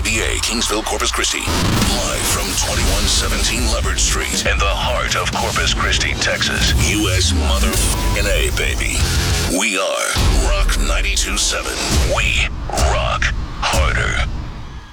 KBBA, Kingsville, Corpus Christi. Live from 2117 Leopard Street in the heart of Corpus Christi, Texas. U.S. mother A, baby. We are Rock 92.7. We rock harder.